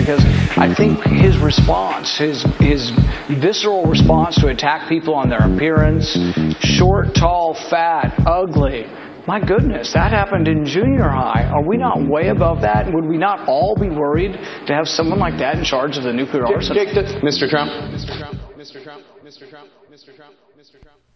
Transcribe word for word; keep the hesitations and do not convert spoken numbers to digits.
Because I think his response, his his visceral response to attack people on their appearance, short, tall, fat, ugly, my goodness, that happened in junior high. Are we not way above that? Would we not all be worried to have someone like that in charge of the nuclear arsenal? Mister Trump, Mister Trump, Mister Trump, Mister Trump, Mister Trump, Mister Trump.